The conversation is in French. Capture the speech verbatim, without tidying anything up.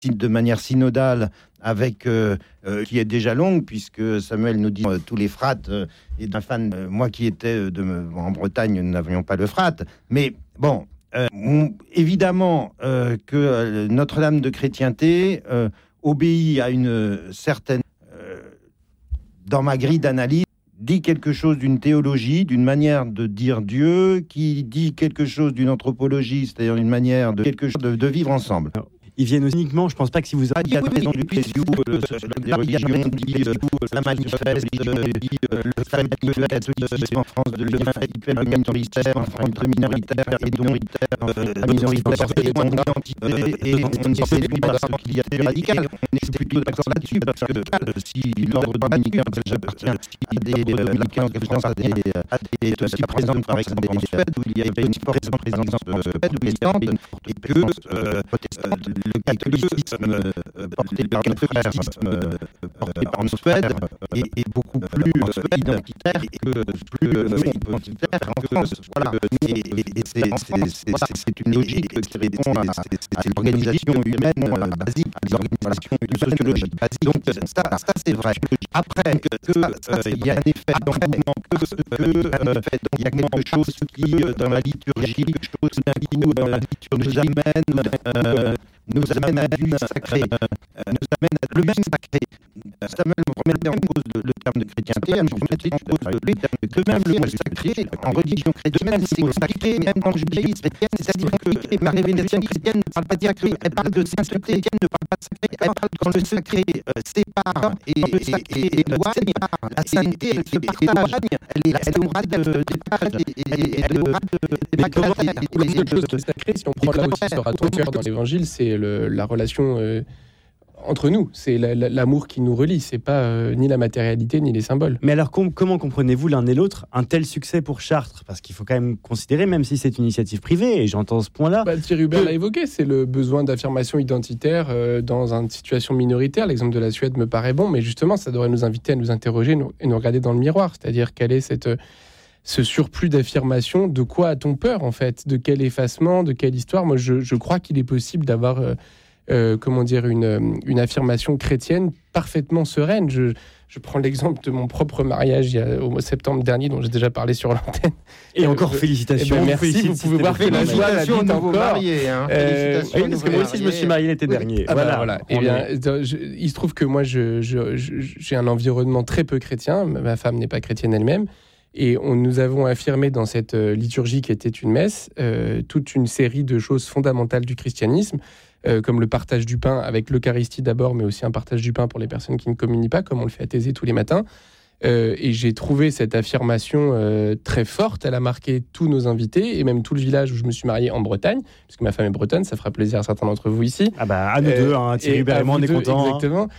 de manière synodale, avec euh, euh, qui est déjà longue, puisque Samuel nous dit euh, tous les frates euh, et d'un fan. Euh, moi qui étais de, en Bretagne, nous n'avions pas le frat, mais bon, euh, on, évidemment euh, que euh, Notre-Dame de chrétienté euh, obéit à une certaine, euh, dans ma grille d'analyse, dit quelque chose d'une théologie, d'une manière de dire Dieu, qui dit quelque chose d'une anthropologie, c'est-à-dire une manière de quelque chose de, de vivre ensemble. Alors, ils viennent aussi uniquement, je pense pas que si vous avez dit, oui, oui, du Clésiou, la religion dit la manifeste, dit le fait manifeste en France de lien le minoritaire entre minoritaire et minoritaire, la minoritaire et l'identité, et on ne sait plus parce qu'il y a des radicales. On est plutôt d'accord là-dessus, parce que si l'ordre dominicain appartient à des dominicains à des aussi présentes par exemple en Suède, où il y a une forte présence protestante, et que le catholicisme euh, porté par le catholicisme euh, porté par nos Suède est, est beaucoup plus euh, identitaire et que plus euh, identitaire en France. Voilà. Et, et, et c'est, c'est, c'est, c'est, c'est une logique qui répond à, à l'organisation humaine euh, basique, à l'organisation sociologique basique. Donc ça, ça c'est vrai. Après que euh, il y a un effet d'engouement, que il y a quelque chose qui euh, dans la liturgie, quelque chose qui nous, dans la liturgie nous amène euh, nous amène à du sacré, euh, nous amène à le même sacré. Samuel remettait en cause le, le terme de chrétienté, je remettais en cause le terme de même le mot sacré en religion chrétienne, c'est sacré, même dans le judaïsme, c'est-à-dire que la révélation chrétienne ne parle pas de sacré, elle parle de sainteté, elle ne parle pas de sacré, elle parle quand le sacré euh, sépare et, et, et, et éloigne, la sainteté, elle se partage, elle est aura de partage et elle aura de quelque chose de sacré, si on prend là aussi sur Raton-Cœur dans l'évangile, c'est le, la relation euh, entre nous, c'est la, la, l'amour qui nous relie, c'est pas euh, ni la matérialité ni les symboles. Mais alors com- comment comprenez-vous l'un et l'autre un tel succès pour Chartres ? Parce qu'il faut quand même considérer, même si c'est une initiative privée, et j'entends ce point-là. Bah, Thierry Hubert que... l'a évoqué, c'est le besoin d'affirmation identitaire euh, dans une situation minoritaire. L'exemple de la Suède me paraît bon, mais justement ça devrait nous inviter à nous interroger nous, et nous regarder dans le miroir, c'est-à-dire quelle est cette... Euh, ce surplus d'affirmation, de quoi a-t-on peur en fait ? De quel effacement, de quelle histoire ? Moi, je, je crois qu'il est possible d'avoir, euh, euh, comment dire, une, une affirmation chrétienne parfaitement sereine. Je, je prends l'exemple de mon propre mariage il y a, au mois de septembre dernier, dont j'ai déjà parlé sur l'antenne. Et, et encore je, félicitations. Eh ben, merci, félicite, vous pouvez voir que la joie l'habite encore. Mariés, hein. euh, oui, parce que moi aussi, je me suis marié l'été oui. dernier. Ah voilà. Bah, voilà. Eh bien, je, il se trouve que moi, je, je, je, j'ai un environnement très peu chrétien. Ma femme n'est pas chrétienne elle-même. Et on, nous avons affirmé dans cette euh, liturgie qui était une messe euh, toute une série de choses fondamentales du christianisme, euh, comme le partage du pain avec l'Eucharistie d'abord, mais aussi un partage du pain pour les personnes qui ne communient pas, comme on le fait à Thésée tous les matins. Euh, et j'ai trouvé cette affirmation euh, très forte. Elle a marqué tous nos invités et même tout le village où je me suis marié en Bretagne, puisque ma femme est bretonne, ça fera plaisir à certains d'entre vous ici. Ah bah à nous euh, deux, hein, Thierry Hubert et moi, on est contents. Exactement. Hein.